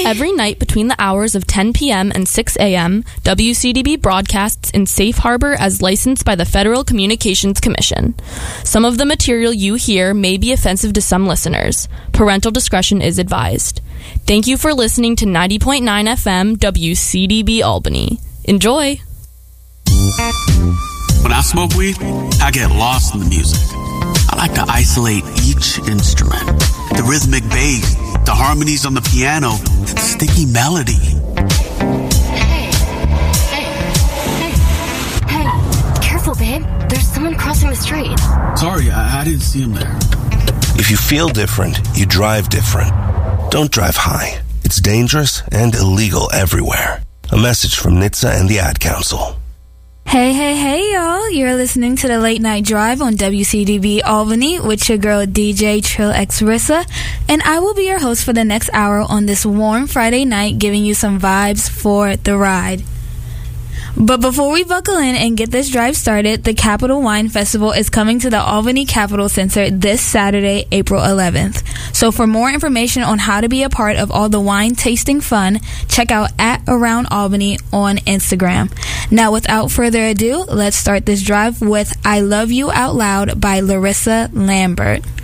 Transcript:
Every night between the hours of 10 p.m. and 6 a.m., WCDB broadcasts in Safe Harbor as licensed by the Federal Communications Commission. Some of the material you hear may be offensive to some listeners. Parental discretion is advised. Thank you for listening to 90.9 FM WCDB Albany. Enjoy! When I smoke weed, I get lost in the music. I like to isolate each instrument. The rhythmic bass, the harmonies on the piano, the sticky melody. Hey, careful, babe. There's someone crossing the street. Sorry, I didn't see him there. If you feel different, you drive different. Don't drive high. It's dangerous and illegal everywhere. A message from NHTSA and the Ad Council. Hey, y'all. You're listening to the Late Night Drive on WCDB Albany with your girl DJ Trill X Rissa, and I will be your host for the next hour on this warm Friday night, giving you some vibes for the ride. But before we buckle in and get this drive started, the Capital Wine Festival is coming to the Albany Capitol Center this Saturday, April 11th. So for more information on how to be a part of all the wine tasting fun, check out @AroundAlbany on Instagram. Now, without further ado, let's start this drive with I Love You Out Loud by Larissa Lambert.